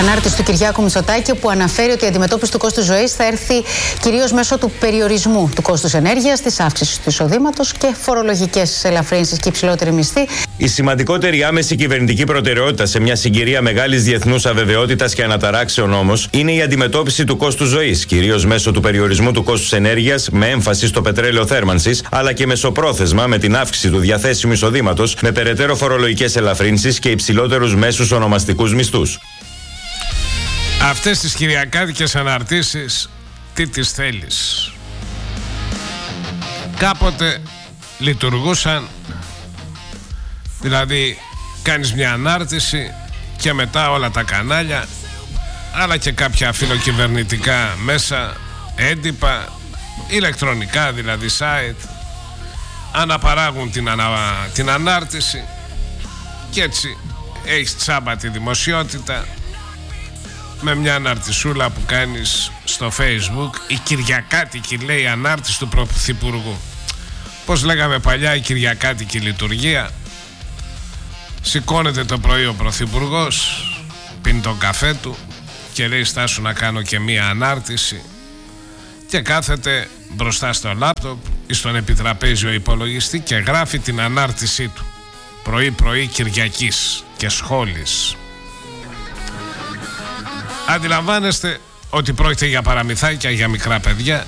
Ανάρτηση του Κυριάκου Μητσοτάκη που αναφέρει ότι η αντιμετώπιση του κόστους ζωής θα έρθει κυρίως μέσω του περιορισμού του κόστους ενέργειας, της αύξησης του εισοδήματος και φορολογικές ελαφρύνσεις και υψηλότερη μισθή. Η σημαντικότερη άμεση κυβερνητική προτεραιότητα σε μια συγκυρία μεγάλης διεθνούς αβεβαιότητας και αναταράξεων όμως είναι η αντιμετώπιση του κόστους ζωής, κυρίως μέσω του περιορισμού του κόστους ενέργειας, με έμφαση στο πετρέλαιο θέρμανσης, αλλά και μεσοπρόθεσμα με την αύξηση του διαθέσιμου εισοδήματος, με περαιτέρω φορολογικές ελαφρύνσεις και υψηλότερους μέσους ονομαστικούς μισθούς. Αυτές τις κυριακάτικες αναρτήσεις τι τις θέλεις? Κάποτε λειτουργούσαν, δηλαδή κάνεις μια ανάρτηση και μετά όλα τα κανάλια, αλλά και κάποια φιλοκυβερνητικά μέσα, έντυπα, ηλεκτρονικά δηλαδή site, αναπαράγουν την ανάρτηση και έτσι έχεις τσάμπα τη δημοσιότητα με μια αναρτησούλα που κάνεις στο Facebook, η κυριακάτικη λέει ανάρτηση του Πρωθυπουργού. Πώς λέγαμε παλιά, η κυριακάτικη λειτουργία. Σηκώνεται το πρωί ο Πρωθυπουργός, πίνει τον καφέ του και λέει στάσου να κάνω και μία ανάρτηση, και κάθεται μπροστά στο λάπτοπ ή στον επιτραπέζιο υπολογιστή και γράφει την ανάρτησή του πρωί-πρωί Κυριακής και σχόλης. Αντιλαμβάνεστε ότι πρόκειται για παραμυθάκια για μικρά παιδιά,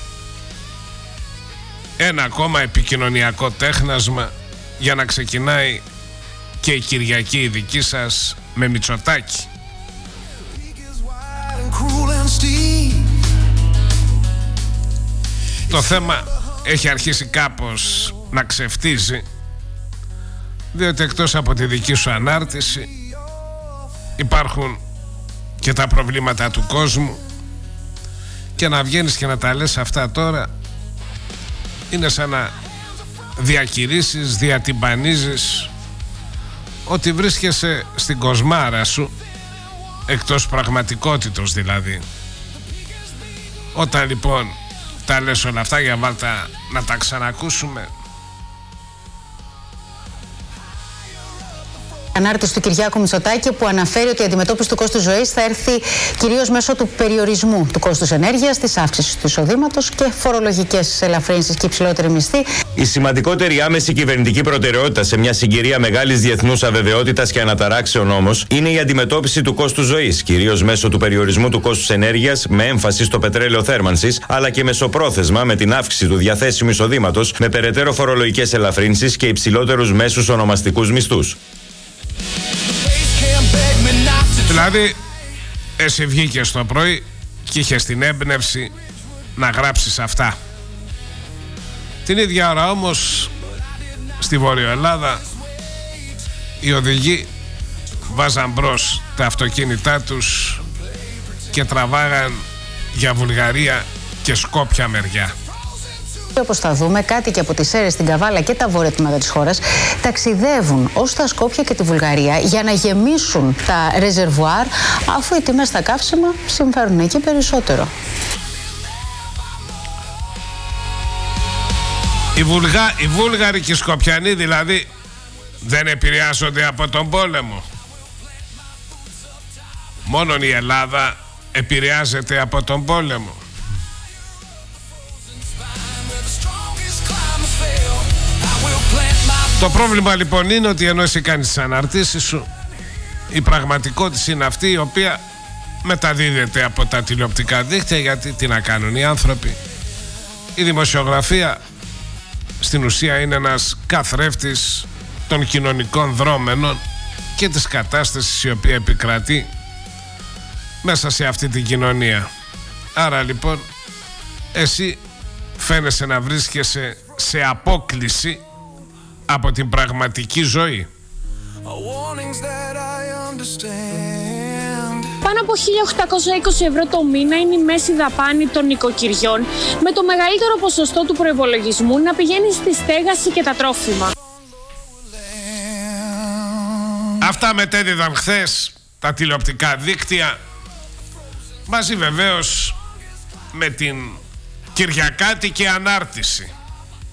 ένα ακόμα επικοινωνιακό τέχνασμα για να ξεκινάει και η Κυριακή η δική σας με Μητσοτάκη. Το θέμα έχει αρχίσει κάπως να ξεφτίζει, διότι εκτός από τη δική σου ανάρτηση υπάρχουν και τα προβλήματα του κόσμου, και να βγαίνεις και να τα λες αυτά τώρα είναι σαν να διακηρύσεις, διατυμπανίζεις ότι βρίσκεσαι στην κοσμάρα σου, εκτός πραγματικότητος δηλαδή. Όταν λοιπόν τα λες όλα αυτά, για βάλτα να τα ξανακούσουμε. Ανάρτηση του Κυριάκου Μητσοτάκη που αναφέρει ότι η αντιμετώπιση του κόστους ζωής θα έρθει κυρίως μέσω του περιορισμού του κόστους ενέργειας, της αύξησης του εισοδήματος και φορολογικές ελαφρύνσεις και υψηλότερη μισθή. Η σημαντικότερη άμεση κυβερνητική προτεραιότητα σε μια συγκυρία μεγάλης διεθνούς αβεβαιότητας και αναταράξεων όμως είναι η αντιμετώπιση του κόστους ζωής, κυρίως μέσω του περιορισμού του κόστους ενέργειας, με έμφαση στο πετρέλαιο θέρμανσης, αλλά και μεσοπρόθεσμα με την αύξηση του διαθέσιμου εισοδήματος, με περαιτέρω φορολογικές ελαφρύνσεις και υψηλότερους μέσους ονομαστικούς μισθούς. Δηλαδή εσύ βγήκες το πρωί και είχες την έμπνευση να γράψεις αυτά. Την ίδια ώρα όμως στη Βόρειο Ελλάδα οι οδηγοί βάζαν μπρος τα αυτοκίνητά τους και τραβάγαν για Βουλγαρία και Σκόπια μεριά. Όπως θα δούμε, κάτοικοι από τις Σέρρες, την Καβάλα και τα βόρεια τμήματα της χώρας ταξιδεύουν ως τα Σκόπια και τη Βουλγαρία για να γεμίσουν τα ρεζερβουάρ, αφού οι τιμές στα καύσιμα συμφέρουν εκεί περισσότερο. Οι Βούλγαροι και οι Σκοπιανοί δηλαδή δεν επηρεάζονται από τον πόλεμο. Μόνον η Ελλάδα επηρεάζεται από τον πόλεμο. Το πρόβλημα λοιπόν είναι ότι ενώ εσύ κάνεις τις αναρτήσεις σου, η πραγματικότητα είναι αυτή η οποία μεταδίδεται από τα τηλεοπτικά δίκτυα, γιατί τι να κάνουν οι άνθρωποι. Η δημοσιογραφία στην ουσία είναι ένας καθρέφτης των κοινωνικών δρόμενων και της κατάστασης η οποία επικρατεί μέσα σε αυτή την κοινωνία. Άρα λοιπόν εσύ φαίνεσαι να βρίσκεσαι σε απόκλιση από την πραγματική ζωή. Πάνω από 1.820 ευρώ το μήνα είναι η μέση δαπάνη των νοικοκυριών, με το μεγαλύτερο ποσοστό του προϋπολογισμού να πηγαίνει στη στέγαση και τα τρόφιμα. Αυτά μετέδιδαν χθες τα τηλεοπτικά δίκτυα, μαζί βεβαίως με την κυριακάτικη ανάρτηση.